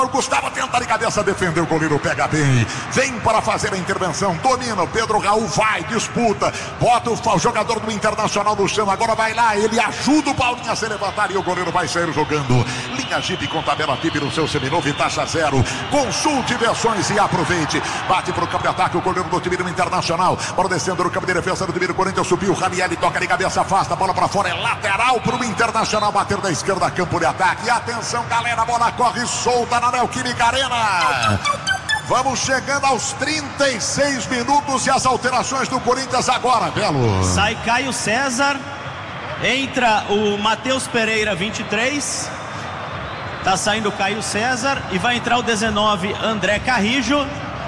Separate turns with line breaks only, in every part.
O Gustavo tenta de cabeça defender, o goleiro pega bem, vem para fazer a intervenção, domina, o Pedro Raul vai, disputa, bota o jogador do Internacional no chão, agora vai lá, ele ajuda o Paulinho a se levantar e o goleiro vai sair jogando. Linha Jeep com tabela TIP no seu seminovo e taxa zero, consulte versões e aproveite. Bate para o campo de ataque, o goleiro do time do Internacional, bola descendo no campo de defesa do time do Corinthians, subiu, Ranieri toca de cabeça, afasta, bola para fora, é lateral para o Internacional, bater da esquerda, campo de ataque, e atenção galera, a bola corre solta na Neoquímica Arena. Vamos chegando aos 36 minutos e as alterações do Corinthians agora, Belo.
Sai Caio César, entra o Matheus Pereira, 23. Tá saindo o Caio César e vai entrar o 19, André Carrijo.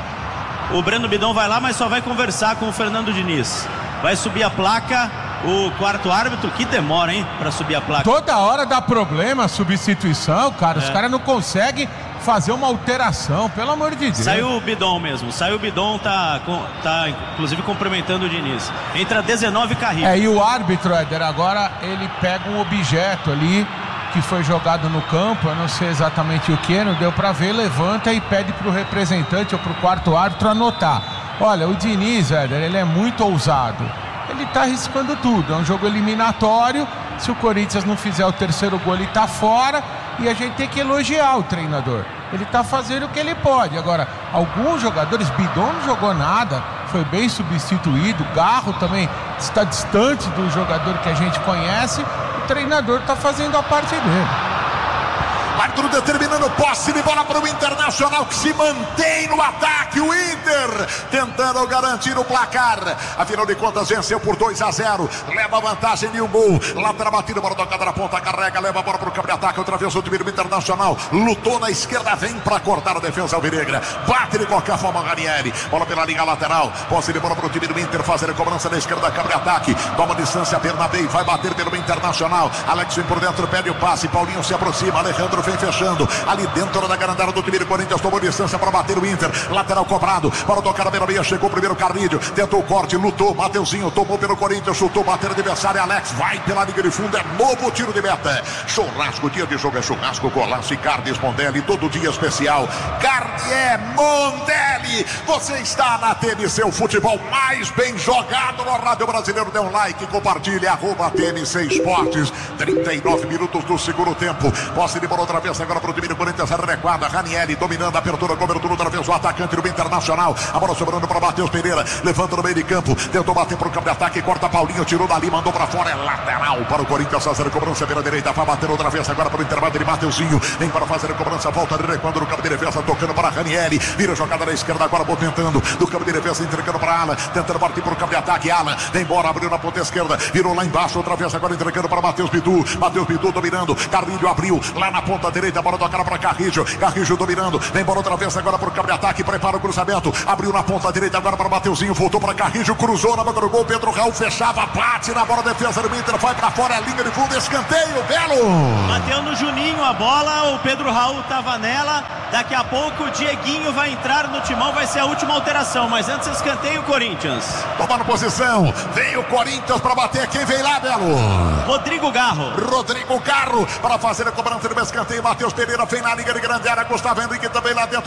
O Breno Bidon vai lá, mas só vai conversar com o Fernando Diniz. Vai subir a placa o quarto árbitro, que demora, hein, pra subir a placa.
Toda hora dá problema a substituição, cara. Os caras não conseguem fazer uma alteração, pelo amor de Deus.
Saiu o Bidon mesmo, saiu o Bidon, tá inclusive cumprimentando o Diniz. Entra 19 Carrijo.
E o árbitro, Éder, agora ele pega um objeto ali que foi jogado no campo, eu não sei exatamente o que, não deu pra ver, levanta e pede pro representante ou pro quarto árbitro anotar. Olha, o Diniz, Éder, ele é muito ousado. Ele tá arriscando tudo, é um jogo eliminatório. Se o Corinthians não fizer o terceiro gol, ele tá fora. E a gente tem que elogiar o treinador. Ele tá fazendo o que ele pode. Agora, alguns jogadores, Bidon não jogou nada, foi bem substituído. Garro também está distante do jogador que a gente conhece. O treinador tá fazendo a parte dele.
Arthur determinando posse de bola para o Internacional, que se mantém no ataque. O Inter tentando garantir o placar. Afinal de contas, venceu por 2-0. Leva vantagem de um gol. Lateral batida, bola tocada na ponta, carrega, leva a bola para o campo de ataque. Outra vez o time do Internacional. Lutou na esquerda, vem para cortar a defesa alvinegra. Bate de qualquer forma o Ranieri. Bola pela linha lateral. Posse de bola para o time do Inter fazer a cobrança na esquerda, campo de ataque. Toma distância, Bernabé vai bater pelo Internacional. Alex vem por dentro, pede o passe. Paulinho se aproxima. Alejandro vem fechando ali dentro da grandária do time do Corinthians, tomou distância para bater o Inter, lateral cobrado, para tocar a beira-meia, chegou primeiro Carrilho, tentou o corte, lutou, Mateuzinho, tomou pelo Corinthians, chutou, bater o adversário, Alex vai pela linha de fundo, é novo tiro de meta. Churrasco, dia de jogo é churrasco, Golaço e Carnes Mondelli, todo dia especial, Carne Mondelli. Você está na TNC, o futebol mais bem jogado no Rádio Brasileiro. Dê um like, compartilhe, @TNC Esportes. 39 minutos do segundo tempo, posse de bola outra vez agora para o time do Corinthians, recuada, Ranieri dominando a abertura, cobertura outra vez, o atacante do Internacional, a bola sobrando para Matheus Pereira, levanta no meio de campo, tentou bater para o campo de ataque, corta Paulinho, tirou dali, mandou para fora, é lateral para o Corinthians fazer a cobrança pela direita, vai bater outra vez agora para o intervalo de Mateuzinho, vem para fazer a cobrança, volta de recuando no campo de defesa, tocando para Ranieri, vira jogada na esquerda agora, tentando do campo de defesa, entregando para Alan, tentando partir para o campo de ataque, Alan, vem embora, abriu na ponta esquerda, virou lá embaixo, outra vez agora entregando para Matheus Bidu dominando, Carrilho abriu, lá na ponta direita, a bola tocada para Carrilho dominando, vem embora outra vez agora para o campo de ataque, prepara o cruzamento, abriu na ponta direita agora para o Mateuzinho, voltou para Carrilho, cruzou na boca do gol, Pedro Raul fechava, bate na bola, defesa do Inter, vai para fora, a linha de fundo, escanteio, Belo!
Bateu no Juninho a bola, o Pedro Raul estava nela, daqui a pouco o Dieguinho vai entrar no timão, vai ser a última alteração, mas antes escanteio o Corinthians.
Tomando posição, vem o Corinthians para bater, quem vem lá, Belo?
Rodrigo Garro
para fazer a cobrança do escanteio, Matheus Pereira vem na linha de grande área, Gustavo Henrique também lá dentro.